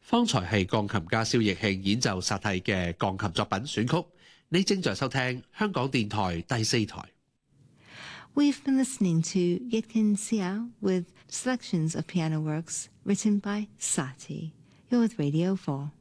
方才係鋼琴家蕭亦慶演奏薩蒂嘅鋼琴作品選曲。你正在收聽香港電台第4台。 We've been listening to Yitkin Xiao with selections of piano works written by Satie. You're with Radio 4.